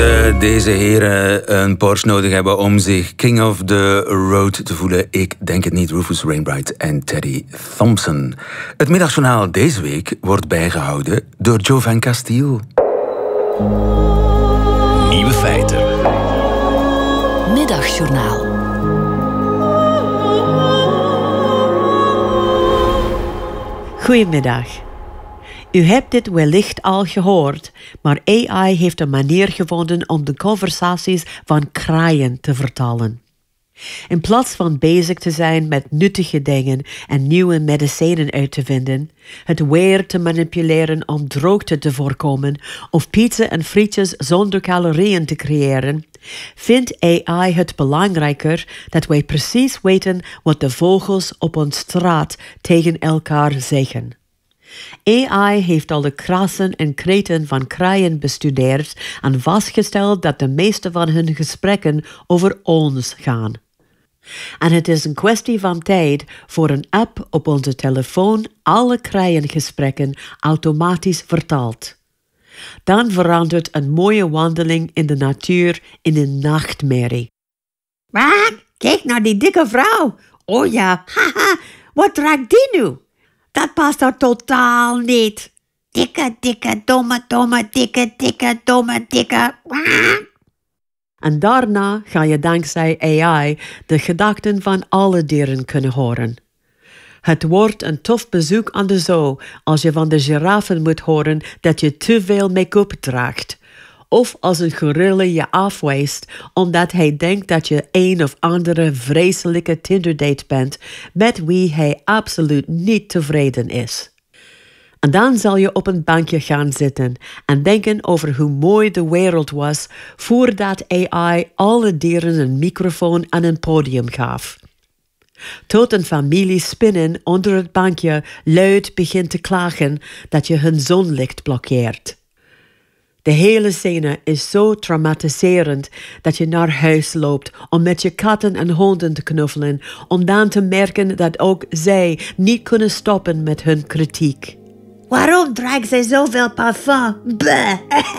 Deze heren een Porsche nodig hebben om zich king of the road te voelen. Ik denk het niet. Rufus Wainwright en Teddy Thompson. Het middagjournaal deze week wordt bijgehouden door Joe van Castiel. Nieuwe feiten. Middagjournaal. Goedemiddag. U hebt dit wellicht al gehoord, maar AI heeft een manier gevonden om de conversaties van kraaien te vertalen. In plaats van bezig te zijn met nuttige dingen en nieuwe medicijnen uit te vinden, het weer te manipuleren om droogte te voorkomen of pizza en frietjes zonder calorieën te creëren, vindt AI het belangrijker dat wij precies weten wat de vogels op ons straat tegen elkaar zeggen. AI heeft al de krassen en kreten van kraaien bestudeerd en vastgesteld dat de meeste van hun gesprekken over ons gaan. En het is een kwestie van tijd voor een app op onze telefoon alle kraaiengesprekken automatisch vertaalt. Dan verandert een mooie wandeling in de natuur in een nachtmerrie. Wat? Kijk naar die dikke vrouw. Oh ja, haha, wat raakt die nu? Dat past er totaal niet. Dikke, domme, dikke. En daarna ga je dankzij AI de gedachten van alle dieren kunnen horen. Het wordt een tof bezoek aan de zoo als je van de giraffen moet horen dat je te veel make-up draagt. Of als een gorilla je afwijst omdat hij denkt dat je een of andere vreselijke Tinderdate bent met wie hij absoluut niet tevreden is. En dan zal je op een bankje gaan zitten en denken over hoe mooi de wereld was voordat AI alle dieren een microfoon en een podium gaf. Tot een familie spinnen onder het bankje luid begint te klagen dat je hun zonlicht blokkeert. De hele scène is zo traumatiserend dat je naar huis loopt om met je katten en honden te knuffelen, om dan te merken dat ook zij niet kunnen stoppen met hun kritiek. Waarom draagt zij zoveel parfum? Bleh.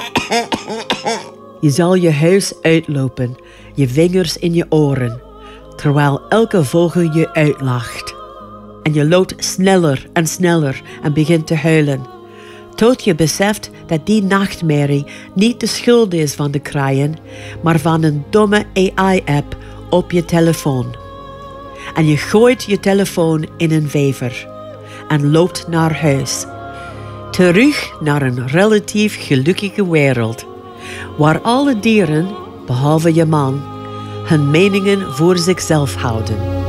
Je zal je huis uitlopen, je vingers in je oren, terwijl elke vogel je uitlacht. En je loopt sneller en begint te huilen. Tot je beseft dat die nachtmerrie niet de schuld is van de kraaien, maar van een domme AI-app op je telefoon. En je gooit je telefoon in een vijver en loopt naar huis. Terug naar een relatief gelukkige wereld, waar alle dieren, behalve je man, hun meningen voor zichzelf houden.